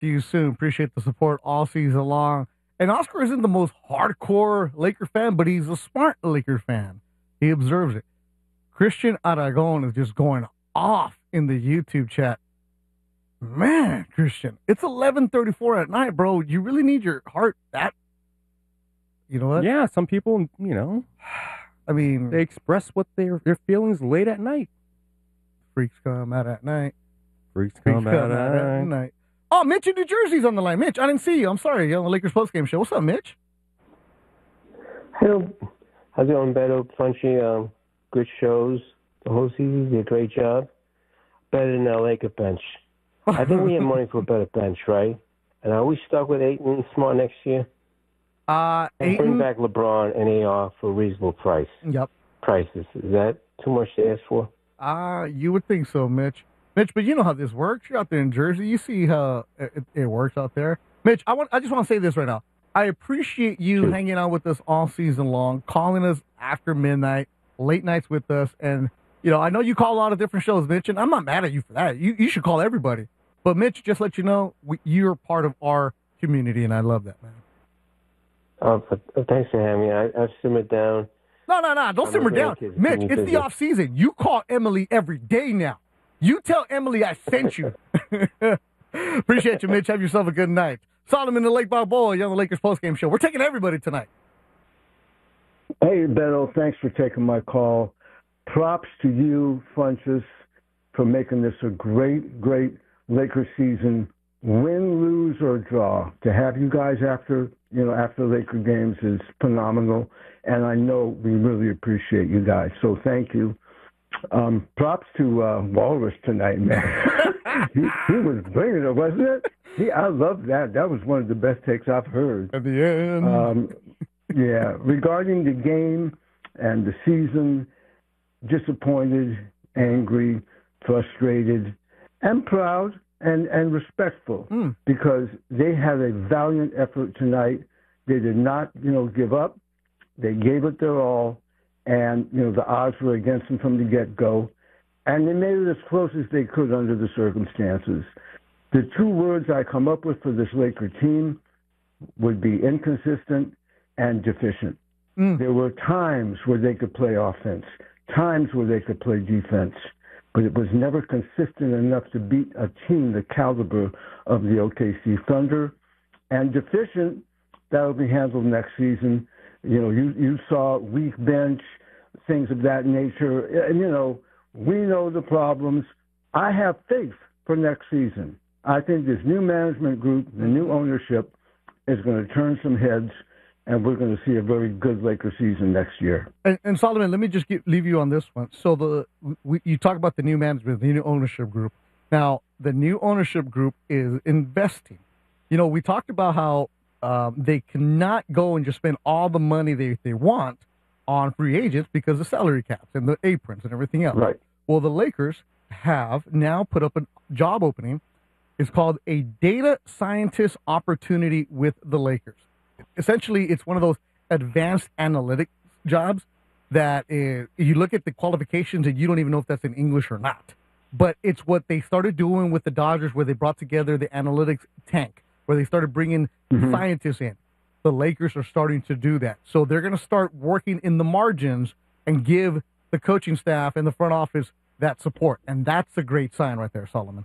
to you soon. Appreciate the support all season long. And Oscar isn't the most hardcore Laker fan, but he's a smart Laker fan. He observes it. Christian Aragon is just going off in the YouTube chat. Man, Christian, it's 11:34 at night, bro. You really need your heart that. You know what? Yeah, some people, I mean, they express what their feelings late at night. Freaks come out at night. Freaks come out at night. Oh, Mitch in New Jersey's on the line. Mitch, I didn't see you. I'm sorry. You're on the Lakers postgame show. What's up, Mitch? Hello. How's it going, Beto? Funchy, good shows. The whole season, did a great job. Better than our Laker bench. I think we have money for a better bench, right? And are we stuck with Ayton Smart next year? And bring back LeBron and AR for a reasonable price. Yep. Prices. Is that too much to ask for? You would think so, Mitch. Mitch, but you know how this works. You're out there in Jersey. You see how it works out there. Mitch, I just want to say this right now. I appreciate you hanging out with us all season long, calling us after midnight, late nights with us. And, I know you call a lot of different shows, Mitch, and I'm not mad at you for that. You should call everybody. But, Mitch, just let you know, you're part of our community, and I love that, man. Thanks for having me. I've simmered down. No. Don't simmer down. Mitch, it's the off season. You call Emily every day now. You tell Emily I sent you. Appreciate you, Mitch. Have yourself a good night. Solomon, the Lake Balboa, you're on the Lakers postgame show. We're taking everybody tonight. Hey, Beto, thanks for taking my call. Props to you, Funches, for making this a great, great Lakers season. Win, lose, or draw. To have you guys after Laker games is phenomenal, and I know we really appreciate you guys. So thank you. Props to Walrus tonight, man. he was bringing it, wasn't it? I love that. That was one of the best takes I've heard. At the end. Yeah. Regarding the game and the season, disappointed, angry, frustrated, and proud and respectful because they had a valiant effort tonight. They did not, give up. They gave it their all. And, the odds were against them from the get-go. And they made it as close as they could under the circumstances. The two words I come up with for this Laker team would be inconsistent and deficient. There were times where they could play offense, times where they could play defense, but it was never consistent enough to beat a team the caliber of the OKC Thunder. And deficient, that'll be handled next season. You saw weak bench, things of that nature. And, we know the problems. I have faith for next season. I think this new management group, the new ownership, is going to turn some heads, and we're going to see a very good Lakers season next year. And Solomon, let me just leave you on this one. So you talk about the new management, the new ownership group. Now, the new ownership group is investing. We talked about how they cannot go and just spend all the money they want on free agents because of salary caps and the aprons and everything else. Right. Well, the Lakers have now put up a job opening. It's called a data scientist opportunity with the Lakers. Essentially, it's one of those advanced analytics jobs that you look at the qualifications and you don't even know if that's in English or not. But it's what they started doing with the Dodgers, where they brought together the analytics tank, where they started bringing scientists in. The Lakers are starting to do that. So they're going to start working in the margins and give the coaching staff and the front office that support. And that's a great sign right there, Solomon.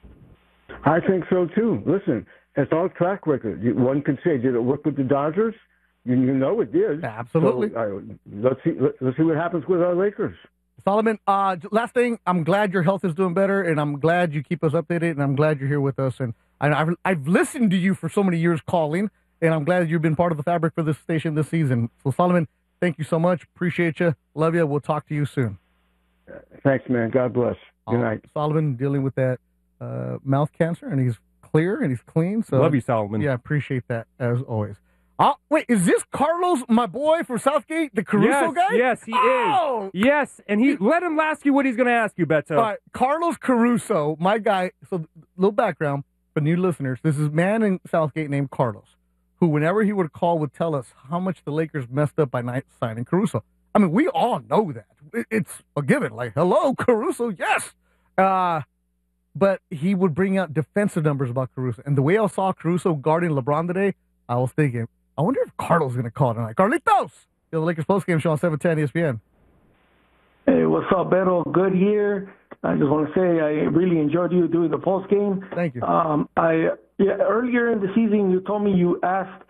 I think so, too. Listen, it's all track record. One can say, did it work with the Dodgers? You know it did. Absolutely. So, let's see what happens with our Lakers. Solomon, last thing, I'm glad your health is doing better, and I'm glad you keep us updated, and I'm glad you're here with us. And I've listened to you for so many years calling, and I'm glad you've been part of the fabric for this station this season. So, Solomon, thank you so much. Appreciate you. Love you. We'll talk to you soon. Thanks, man. God bless. Good night. Solomon dealing with that mouth cancer, and he's clear and he's clean. So love you, Solomon. Yeah, appreciate that as always. Wait, is this Carlos, my boy from Southgate, the Caruso guy? Yes, he is. Yes, and let him ask you what he's going to ask you, Beto. All right, Carlos Caruso, my guy. So, little background for new listeners. This is a man in Southgate named Carlos, who, whenever he would call, would tell us how much the Lakers messed up by not signing Caruso. I mean, we all know that. It's a given. Like, hello, Caruso, yes. but he would bring out defensive numbers about Caruso. And the way I saw Caruso guarding LeBron today, I was thinking, I wonder if Carlos is going to call tonight. Carlitos! The Lakers postgame show on 710 ESPN. Hey, what's up, Beto? Good here. I just want to say I really enjoyed you doing the postgame. Thank you. Earlier in the season, you told me you asked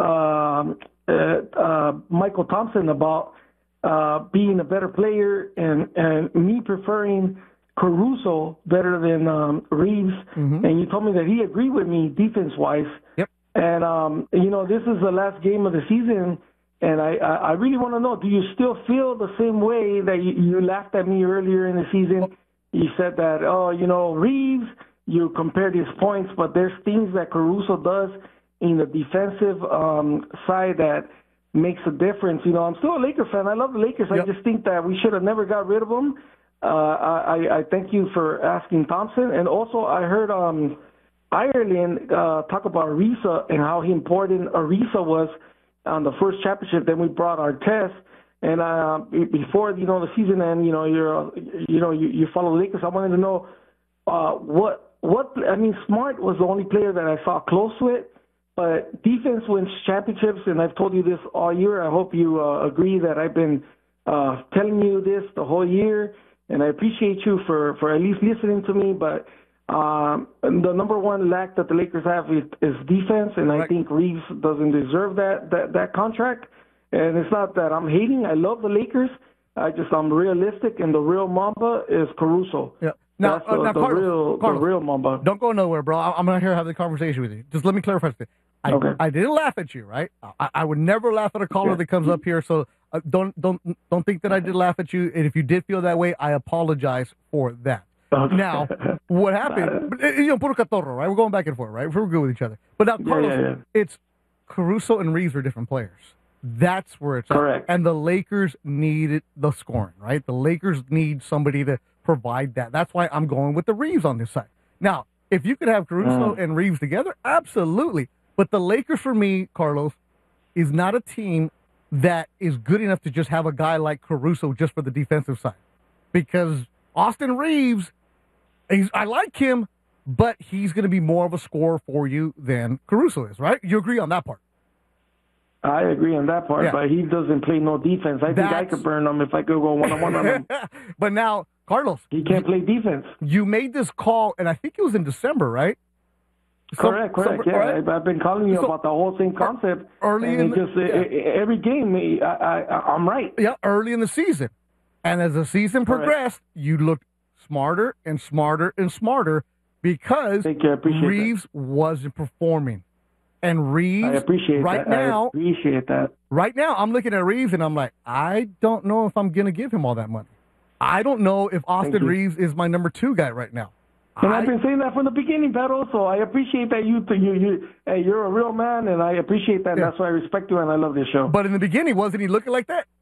Michael Thompson about being a better player and me preferring Caruso better than Reeves. Mm-hmm. And you told me that he agreed with me defense-wise. Yep. And, this is the last game of the season. And I really want to know, do you still feel the same way that you laughed at me earlier in the season? You said that, Reeves, you compared his points, but there's things that Caruso does in the defensive side that makes a difference. I'm still a Laker fan. I love the Lakers. Yep. I just think that we should have never got rid of them. I thank you for asking Thompson. And also I heard Ireland talk about Ariza and how important Ariza was on the first championship. Then we brought our test, and before the season, and you follow the Lakers. I wanted to know Smart was the only player that I saw close to it, but defense wins championships, and I've told you this all year. I hope you agree that I've been telling you this the whole year, and I appreciate you for at least listening to me. But the number one lack that the Lakers have is defense, and I think Reeves doesn't deserve that contract. And it's not that I'm hating. I love the Lakers. I'm realistic, and the real Mamba is Caruso. Yeah. Now, Carlos, the real Mamba. Don't go nowhere, bro. I'm not here to have the conversation with you. Just let me clarify something. I didn't laugh at you, right? I would never laugh at a caller that comes up here. So don't think that I did laugh at you. And if you did feel that way, I apologize for that. Now, what happened? Puro catorro, right? We're going back and forth, right? We're good with each other. But now, Carlos, it's Caruso and Reeves are different players. That's where it's correct. At. And the Lakers needed the scoring, right? The Lakers need somebody to provide that. That's why I'm going with the Reeves on this side. Now, if you could have Caruso and Reeves together, absolutely. But the Lakers, for me, Carlos, is not a team that is good enough to just have a guy like Caruso just for the defensive side. Because Austin Reeves, I like him, but he's going to be more of a scorer for you than Caruso is, right? You agree on that part? I agree on that part, but he doesn't play no defense. I think I could burn him if I could go one-on-one on him. But now, Carlos. He can't play defense. You made this call, and I think it was in December, right? Correct. Yeah, I've been calling you about the whole same concept. Every game, I'm right. Yeah, early in the season. And as the season progressed, you looked smarter and smarter and smarter because Reeves wasn't performing. And Reeves, I appreciate that. Right now, I'm looking at Reeves, and I'm like, I don't know if I'm going to give him all that money. I don't know if Austin Reeves is my number 2 guy right now. And I've been saying that from the beginning, Beto, so I appreciate that you're a real man, and I appreciate that. Yeah. That's why I respect you, and I love this show. But in the beginning, wasn't he looking like that?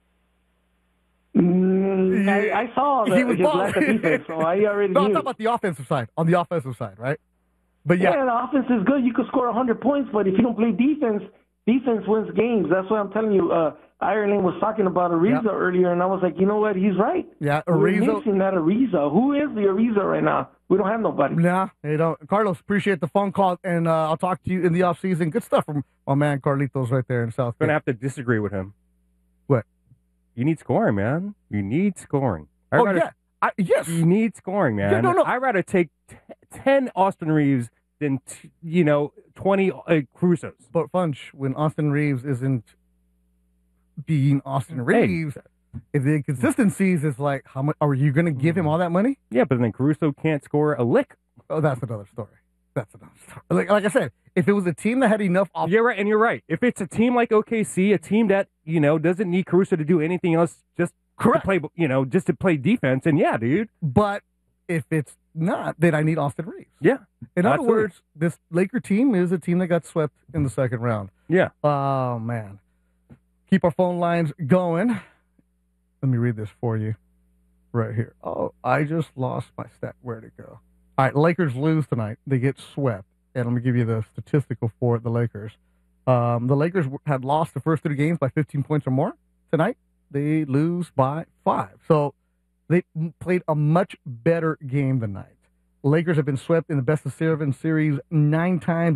I saw that he was lack of defense, so I already knew. I'm talking about the offensive side, on the offensive side, right? But the offense is good. You could score 100 points, but if you don't play defense wins games. That's why I'm telling you. Ireland was talking about Ariza earlier, and I was like, you know what? He's right. Yeah, Ariza. We're missing that Ariza. Who is the Ariza right now? We don't have nobody. Nah, they don't. Carlos, appreciate the phone call, and I'll talk to you in the offseason. Good stuff from my man Carlitos right there in South. I'm going to have to disagree with him. What? You need scoring, man. You need scoring. Yes. You need scoring, man. Yeah, no. I'd rather take 10 Austin Reeves than 20 Carusos. But Funch, when Austin Reeves isn't being Austin Reeves, if the inconsistencies is like, how much are you going to give him all that money? Yeah, but then Caruso can't score a lick. Oh, that's another story. Like I said, if it was a team that had enough, you're right, and you're right. If it's a team like OKC, a team that doesn't need Caruso to do anything else, just to play, just to play defense, and dude. But if it's not, then I need Austin Reeves. Yeah. In other words, this Laker team is a team that got swept in the second round. Yeah. Oh man. Keep our phone lines going. Let me read this for you right here. Oh, I just lost my stat. Where'd it go? All right, Lakers lose tonight. They get swept. And let me give you the statistical for the Lakers. The Lakers had lost the first 3 games by 15 points or more. Tonight, they lose by 5. So they played a much better game tonight. Lakers have been swept in the best of 7 series 9 times.